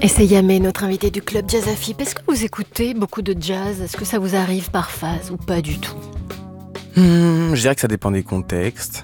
Et c'est Yamé, notre invité du Club Jazz Afip. Est-ce que vous écoutez beaucoup de jazz? Est-ce que ça vous arrive par phase ou pas du tout? Je dirais que ça dépend des contextes.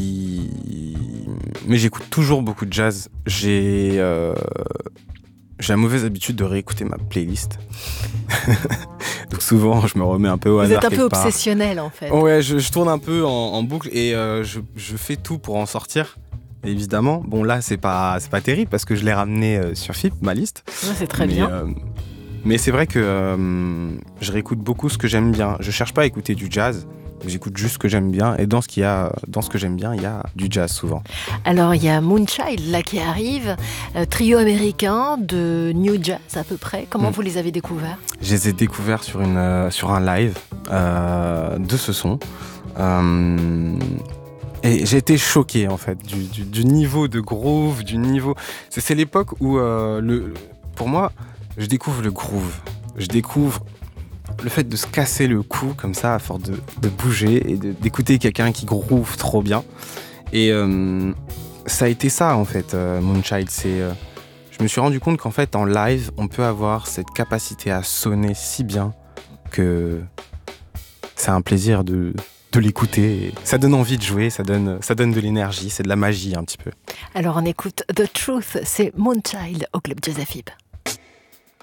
Mais j'écoute toujours beaucoup de jazz. J'ai la mauvaise habitude de réécouter ma playlist. Donc souvent, je me remets un peu au hasard. Vous êtes un peu part. obsessionnel en fait. Ouais, je tourne un peu en boucle et je fais tout pour en sortir. Évidemment, bon là c'est pas terrible parce que je l'ai ramené sur FIP, ma liste. Ouais, c'est très bien. Mais c'est vrai que je réécoute beaucoup ce que j'aime bien. Je cherche pas à écouter du jazz, j'écoute juste ce que j'aime bien. Et dans ce que j'aime bien, il y a du jazz souvent. Alors il y a Moonchild là qui arrive, trio américain de New Jazz à peu près. Comment vous les avez découverts? Je les ai découverts sur un live de ce son. Et j'ai été choqué en fait du niveau de groove, du niveau. C'est l'époque où pour moi, je découvre le groove. Je découvre le fait de se casser le cou comme ça à force de bouger et d'écouter quelqu'un qui groove trop bien. Et ça a été ça en fait, Moonchild. Je me suis rendu compte qu'en fait en live, on peut avoir cette capacité à sonner si bien que c'est un plaisir de l'écouter. Ça donne envie de jouer, ça donne de l'énergie, c'est de la magie un petit peu. Alors on écoute The Truth, c'est Moonchild au Club Jazz Afip.